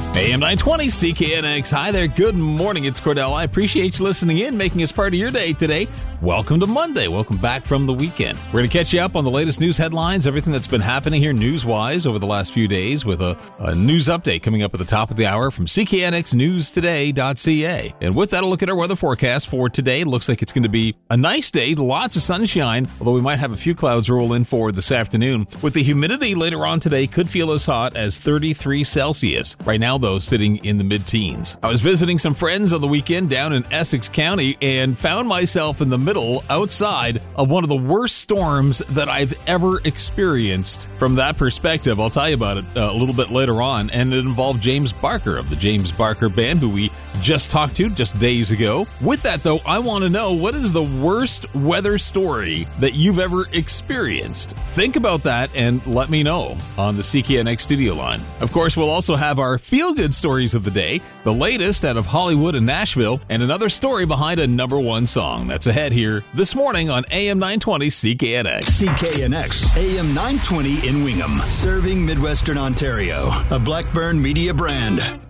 AM 920 CKNX. Hi there. Good morning. It's Cordell. I appreciate you listening in, making us part of your day today. Welcome to Monday. Welcome back from the weekend. We're going to catch you up on the latest news headlines, everything that's been happening here news-wise over the last few days with a news update coming up at the top of the hour from CKNXNewsToday.ca. And with that, a look at our weather forecast for today. It looks like it's going to be a nice day, lots of sunshine, although we might have a few clouds roll in for this afternoon. With the humidity later on today, could feel as hot as 33 Celsius. Right now, though, sitting in the mid-teens. I was visiting some friends on the weekend down in Essex County and found myself in the middle outside of one of the worst storms that I've ever experienced. From that perspective, I'll tell you about it a little bit later on, and it involved James Barker of the James Barker Band, who we just talked to just days ago. With that, though, I want to know, what is the worst weather story that you've ever experienced? Think about that and let me know on the CKNX studio line. Of course, we'll also have our feel-good stories of the day, the latest out of Hollywood and Nashville, and another story behind a number one song. That's ahead here this morning on AM 920 CKNX. CKNX, AM 920 in Wingham, serving Midwestern Ontario, a Blackburn Media brand.